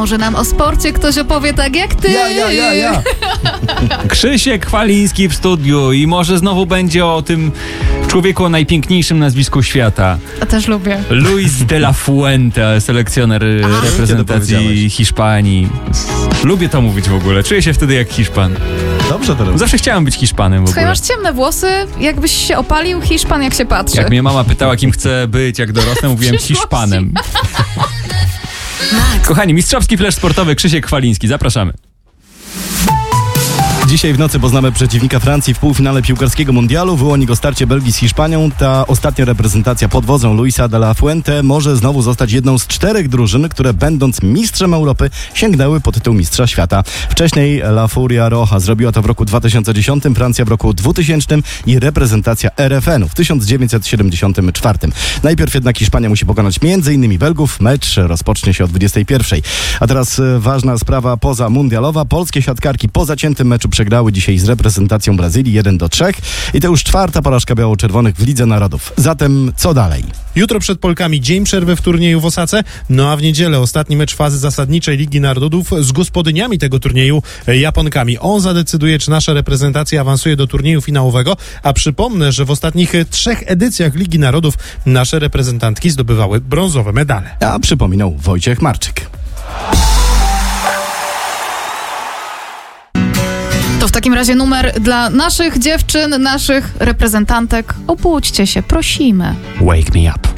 może nam o sporcie ktoś opowie tak jak ty. Ja. Krzysiek Chwaliński w studiu i może znowu będzie o tym człowieku o najpiękniejszym nazwisku świata. Ja też lubię. Luis de la Fuente, selekcjoner reprezentacji Hiszpanii. Lubię to mówić w ogóle. Czuję się wtedy jak Hiszpan. Dobrze to robisz. Zawsze chciałem być Hiszpanem w Słuchaj, ogóle. masz ciemne włosy, jakbyś się opalił, Hiszpan jak się patrzy. Jak mnie mama pytała, kim chcę być, jak dorosnę, mówiłem Hiszpanem. Kochani, mistrzowski flash sportowy Krzysiek Chwaliński. Zapraszamy. Dzisiaj w nocy poznamy przeciwnika Francji w półfinale piłkarskiego mundialu. Wyłoni go starcie Belgii z Hiszpanią. Ta ostatnia reprezentacja pod wodzą Luisa de la Fuente może znowu zostać jedną z 4 drużyn, które będąc mistrzem Europy sięgnęły po tytuł mistrza świata. Wcześniej La Furia Roja zrobiła to w roku 2010, Francja w roku 2000 i reprezentacja RFN-u w 1974. Najpierw jednak Hiszpania musi pokonać m.in. Belgów. Mecz rozpocznie się o 21. A teraz ważna sprawa pozamundialowa. Polskie siatkarki po zaciętym meczu przegrały dzisiaj z reprezentacją Brazylii 1-3 i to już 4. porażka biało-czerwonych w Lidze Narodów. Zatem co dalej? Jutro przed Polkami dzień przerwy w turnieju w Osace, no a w niedzielę ostatni mecz fazy zasadniczej Ligi Narodów z gospodyniami tego turnieju, Japonkami. On zadecyduje, czy nasza reprezentacja awansuje do turnieju finałowego, a przypomnę, że w ostatnich 3 edycjach Ligi Narodów nasze reprezentantki zdobywały brązowe medale. A przypominał Wojciech Marczyk. To w takim razie numer dla naszych dziewczyn, naszych reprezentantek. Obudźcie się, prosimy. Wake me up.